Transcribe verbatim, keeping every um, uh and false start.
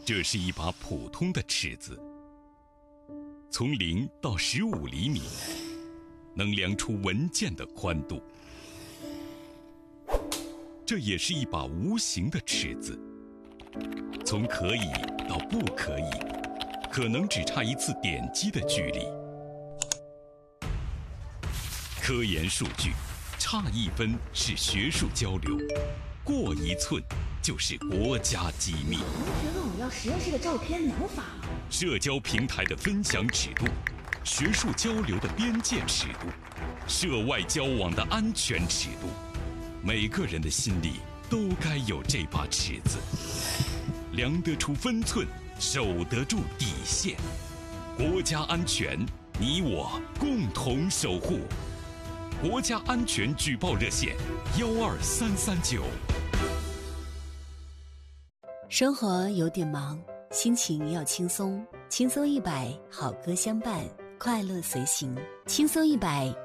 这是一把普通的尺子，从零到十五厘米，能量出文件的宽度。这也是一把无形的尺子，从可以到不可以，可能只差一次点击的距离。科研数据，差一分是学术交流，过一寸就是国家机密。 觉得我要实验室的照片能发吗？ 社交平台的分享尺度，学术交流的边界尺度，涉外交往的安全尺度，每个人的心里都该有这把尺子，量得出分寸，守得住底线。国家安全，你我共同守护。国家安全举报热线：幺二三三九。 生活有点忙，心情要轻松，轻松一百，好歌相伴，快乐随行。轻松一百，